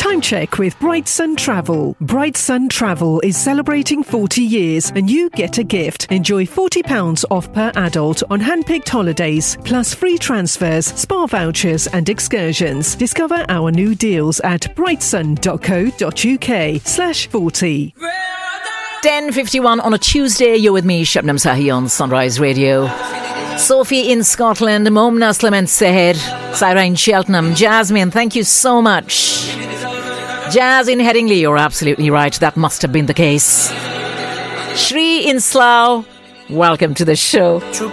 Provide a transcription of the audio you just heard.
Time check with Bright Sun Travel. Bright Sun Travel is celebrating 40 years and you get a gift. Enjoy £40 off per adult on hand-picked holidays, plus free transfers, spa vouchers and excursions. Discover our new deals at brightsun.co.uk/40. 10:51 on a Tuesday. You're with me, Shabnam Sahi on Sunrise Radio. Sophie in Scotland, Momna Clement Seher, Syra in Cheltenham, Jasmine, thank you so much. Jazz in Headingley, you're absolutely right, that must have been the case. Shri in Slough, welcome to the show.